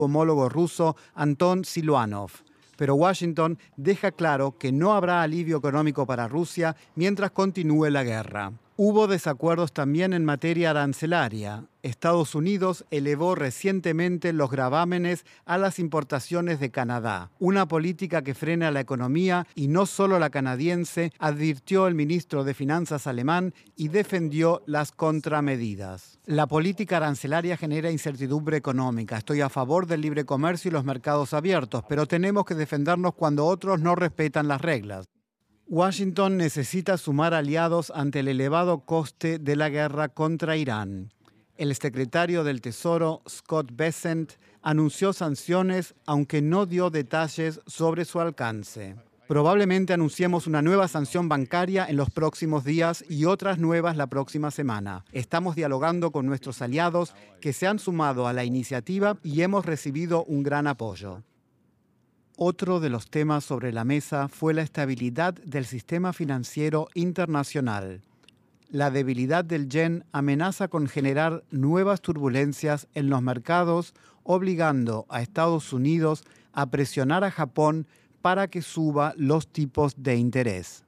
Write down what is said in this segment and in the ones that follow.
homólogo ruso Anton Siluanov. Pero Washington deja claro que no habrá alivio económico para Rusia mientras continúe la guerra. Hubo desacuerdos también en materia arancelaria. Estados Unidos elevó recientemente los gravámenes a las importaciones de Canadá, una política que frena la economía y no solo la canadiense, advirtió el ministro de Finanzas alemán y defendió las contramedidas. La política arancelaria genera incertidumbre económica. Estoy a favor del libre comercio y los mercados abiertos, pero tenemos que defendernos cuando otros no respetan las reglas. Washington necesita sumar aliados ante el elevado coste de la guerra contra Irán. El secretario del Tesoro, Scott Bessent, anunció sanciones, aunque no dio detalles sobre su alcance. Probablemente anunciemos una nueva sanción bancaria en los próximos días y otras nuevas la próxima semana. Estamos dialogando con nuestros aliados que se han sumado a la iniciativa y hemos recibido un gran apoyo. Otro de los temas sobre la mesa fue la estabilidad del sistema financiero internacional. La debilidad del yen amenaza con generar nuevas turbulencias en los mercados, obligando a Estados Unidos a presionar a Japón para que suba los tipos de interés.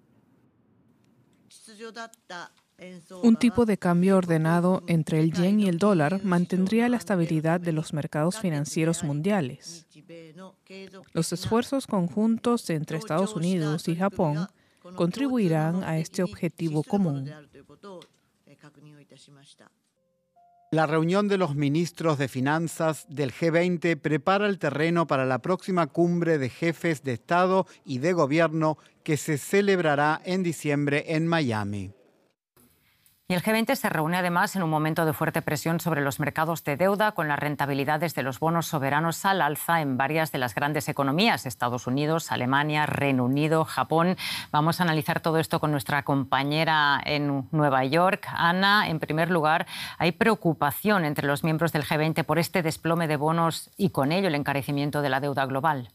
Un tipo de cambio ordenado entre el yen y el dólar mantendría la estabilidad de los mercados financieros mundiales. Los esfuerzos conjuntos entre Estados Unidos y Japón contribuirán a este objetivo común. La reunión de los ministros de finanzas del G20 prepara el terreno para la próxima cumbre de jefes de Estado y de Gobierno que se celebrará en diciembre en Miami. Y el G20 se reúne además en un momento de fuerte presión sobre los mercados de deuda, con las rentabilidades de los bonos soberanos al alza en varias de las grandes economías, Estados Unidos, Alemania, Reino Unido, Japón. Vamos a analizar todo esto con nuestra compañera en Nueva York. Ana, en primer lugar, hay preocupación entre los miembros del G20 por este desplome de bonos y con ello el encarecimiento de la deuda global.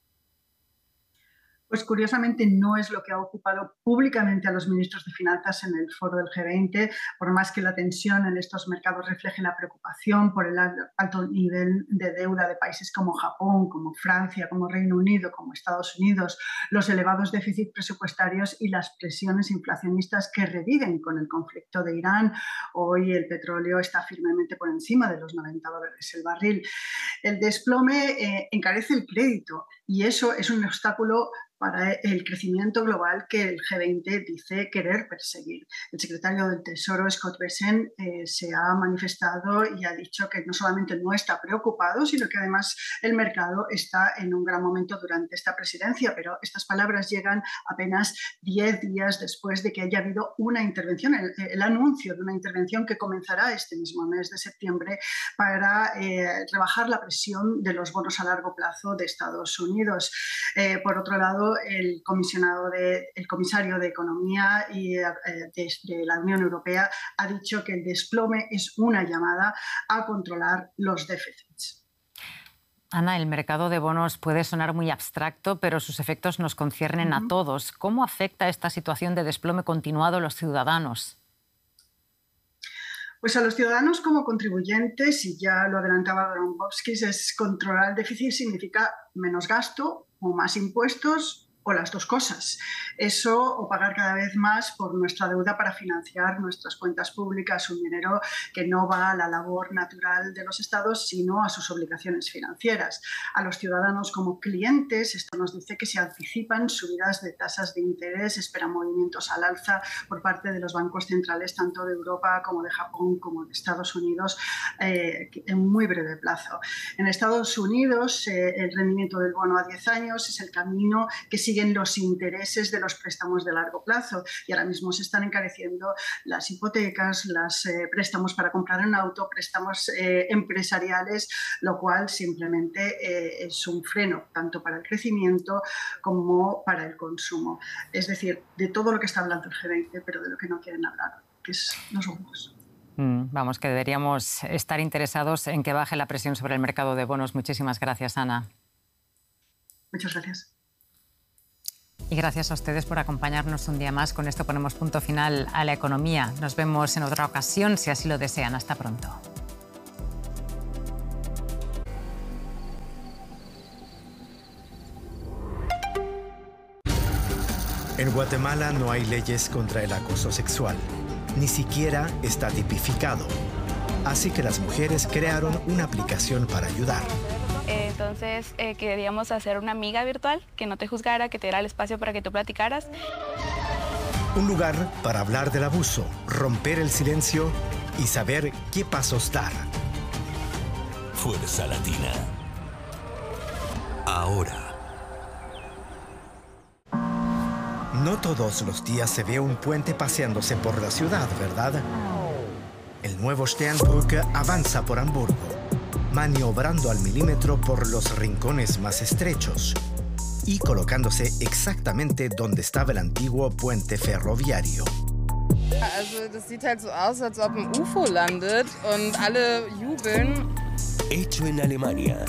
Pues curiosamente no es lo que ha ocupado públicamente a los ministros de Finanzas en el foro del G20, por más que la tensión en estos mercados refleje la preocupación por el alto nivel de deuda de países como Japón, como Francia, como Reino Unido, como Estados Unidos, los elevados déficits presupuestarios y las presiones inflacionistas que reviven con el conflicto de Irán. Hoy el petróleo está firmemente por encima de los $90 el barril. El desplome encarece el crédito y eso es un obstáculo para el crecimiento global que el G20 dice querer perseguir. El secretario del Tesoro, Scott Bessent, se ha manifestado y ha dicho que no solamente no está preocupado, sino que además el mercado está en un gran momento durante esta presidencia, pero estas palabras llegan apenas 10 días después de que haya habido una intervención, el anuncio de una intervención que comenzará este mismo mes de septiembre para rebajar la presión de los bonos a largo plazo de Estados Unidos. Por otro lado, el comisario de Economía de la Unión Europea ha dicho que el desplome es una llamada a controlar los déficits. Ana, el mercado de bonos puede sonar muy abstracto, pero sus efectos nos conciernen a todos. ¿Cómo afecta esta situación de desplome continuado a los ciudadanos? Pues a los ciudadanos como contribuyentes, y ya lo adelantaba Dombrovskis, es controlar el déficit significa menos gasto o más impuestos o las dos cosas. Eso o pagar cada vez más por nuestra deuda para financiar nuestras cuentas públicas, un dinero que no va a la labor natural de los estados, sino a sus obligaciones financieras. A los ciudadanos como clientes, esto nos dice que se anticipan subidas de tasas de interés, esperan movimientos al alza por parte de los bancos centrales, tanto de Europa como de Japón como de Estados Unidos, en muy breve plazo. En Estados Unidos, el rendimiento del bono a 10 años es el camino que siguen los intereses de los préstamos de largo plazo y ahora mismo se están encareciendo las hipotecas, los préstamos para comprar un auto, préstamos empresariales, lo cual simplemente es un freno tanto para el crecimiento como para el consumo. Es decir, de todo lo que está hablando el G20, pero de lo que no quieren hablar, que es los bonos. Vamos, que deberíamos estar interesados en que baje la presión sobre el mercado de bonos. Muchísimas gracias, Ana. Muchas gracias. Y gracias a ustedes por acompañarnos un día más. Con esto ponemos punto final a la economía. Nos vemos en otra ocasión, si así lo desean. Hasta pronto. En Guatemala no hay leyes contra el acoso sexual. Ni siquiera está tipificado. Así que las mujeres crearon una aplicación para ayudar. Entonces queríamos hacer una amiga virtual que no te juzgara, que te diera el espacio para que tú platicaras. Un lugar para hablar del abuso, romper el silencio y saber qué pasos dar. Fuerza Latina. Ahora. No todos los días se ve un puente paseándose por la ciudad, ¿verdad? El nuevo Sternbrücke avanza por Hamburgo, maniobrando al milímetro por los rincones más estrechos y colocándose exactamente donde estaba el antiguo puente ferroviario. Also, das sieht halt so aus, als ob ein UFO landet und alle jubeln. Hecho en Alemania.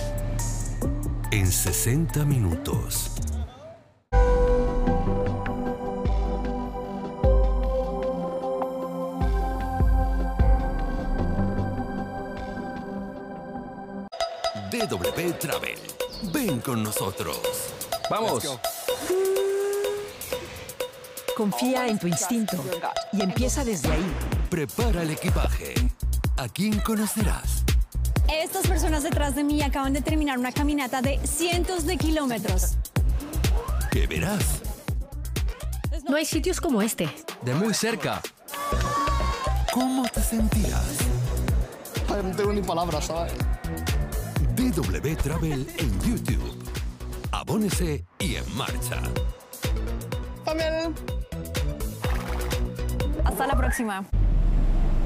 En 60 minutos. DW Travel. Ven con nosotros. ¡Vamos! Confía en tu instinto y empieza desde ahí. Prepara el equipaje. ¿A quién conocerás? Estas personas detrás de mí acaban de terminar una caminata de cientos de kilómetros. ¿Qué verás? No hay sitios como este. De muy cerca. ¿Cómo te sentirás? No tengo ni palabras, ¿sabes? DW Travel en YouTube. Abónese y en marcha. Hasta la próxima.